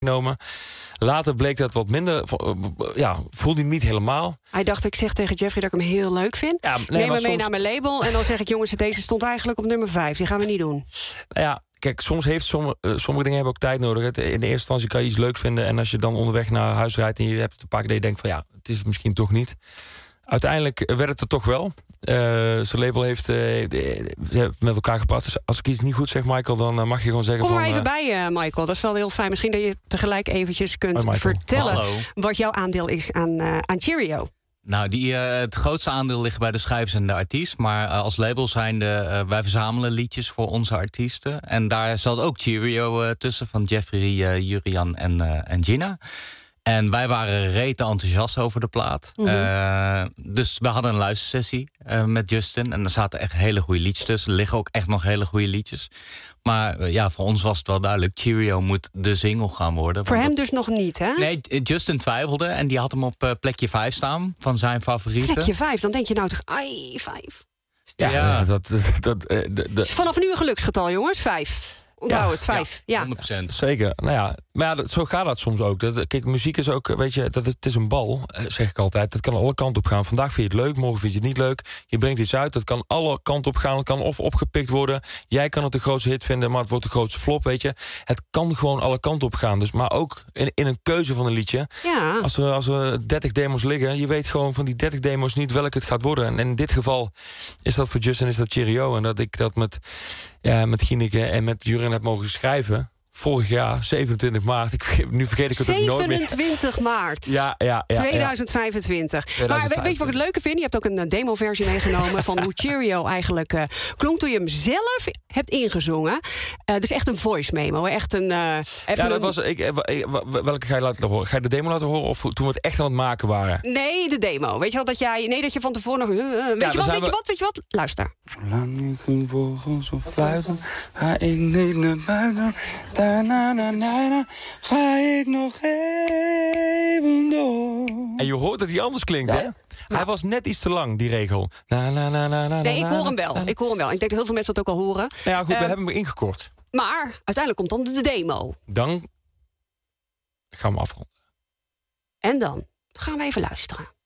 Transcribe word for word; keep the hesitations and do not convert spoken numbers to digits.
genomen. Later bleek dat wat minder. Ja, voelde hij niet helemaal. Hij dacht, ik zeg tegen Jeffrey dat ik hem heel leuk vind. Ja, nee, Neem hem mee soms... naar mijn label. En dan zeg ik, jongens, deze stond eigenlijk op nummer vijf. Die gaan we niet doen. Ja, kijk, soms heeft sommige, uh, sommige dingen hebben ook tijd nodig. In de eerste instantie kan je iets leuk vinden. En als je dan onderweg naar huis rijdt en je hebt het een paar keer dat je denkt van ja, het is het misschien toch niet. Uiteindelijk werd het er toch wel. Uh, zijn label heeft uh, ze hebben met elkaar gepraat. Dus als ik iets niet goed zeg, Michael, dan uh, mag je gewoon zeggen Kom van... Kom maar even uh, bij, uh, Michael. Dat is wel heel fijn. Misschien dat je tegelijk eventjes kunt Hoi, vertellen... Hallo. wat jouw aandeel is aan, uh, aan Cheerio. Nou, die, uh, het grootste aandeel ligt bij de schrijvers en de artiest. Maar uh, als label zijn de, uh, wij verzamelen liedjes voor onze artiesten. En daar zat ook Cheerio uh, tussen van Jeffrey, uh, Jurian en, uh, en Gina. En wij waren rete enthousiast over de plaat. Mm-hmm. Uh, dus we hadden een luistersessie uh, met Justin. En er zaten echt hele goede liedjes tussen. Er liggen ook echt nog hele goede liedjes. Maar uh, ja, voor ons was het wel duidelijk. Cheerio moet de single gaan worden. Voor hem dat... dus nog niet, hè? Nee, Justin twijfelde. En die had hem op uh, plekje vijf staan. Van zijn favorieten. Plekje vijf, dan denk je nou toch... Ai, vijf. Ja, ja. dat... dat uh, de, de... Vanaf nu een geluksgetal, jongens. Vijf. Onthoud ja, het, vijf. Ja, honderd procent. Zeker. Nou ja, maar ja, dat, zo gaat dat soms ook. Dat, kijk, muziek is ook, weet je, dat is, het is een bal, zeg ik altijd. Dat kan alle kanten op gaan. Vandaag vind je het leuk, morgen vind je het niet leuk. Je brengt iets uit, dat kan alle kanten op gaan. Het kan of opgepikt worden. Jij kan het de grootste hit vinden, maar het wordt de grootste flop, weet je. Het kan gewoon alle kanten op gaan. Dus, maar ook in, in een keuze van een liedje. Ja. Als er, als er dertig demos liggen, je weet gewoon van die dertig demos niet welke het gaat worden. En in dit geval is dat voor Justin, is dat Cheerio. En dat ik dat met, ja, met Gineke en met Jurin heb mogen schrijven. Vorig jaar, zevenentwintig maart. Ik, nu vergeet ik het ook nooit meer. zevenentwintig maart. Ja, ja, ja. tweeduizend vijfentwintig. tweeduizend vijfentwintig. Maar weet je wat ik het leuke vind? Je hebt ook een demo-versie meegenomen van hoe Cheerio eigenlijk uh, klonk toen je hem zelf hebt ingezongen. Uh, dus echt een voice memo. Echt een. Uh, ja, dat een... was. Ik, ik, welke ga je laten horen? Ga je de demo laten horen of toen we het echt aan het maken waren? Nee, de demo. Weet je wel dat jij. Nee, dat je van tevoren nog. Uh, weet, ja, je wat, weet we... je wat? Weet je wat? Luister. Lang ik een vogels of fluiten, ga ik niet naar buiten. Na, na, na, na, ga ik nog even door. En je hoort dat hij anders klinkt, ja. hè? Nou. Hij was net iets te lang, die regel. Na, na, na, na, na, nee, ik hoor hem wel. Ik hoor hem wel. Ik denk dat heel veel mensen dat ook al horen. Ja, goed, uh, we hebben hem ingekort. Maar uiteindelijk komt dan de demo. Dan gaan we afronden. En dan gaan we even luisteren.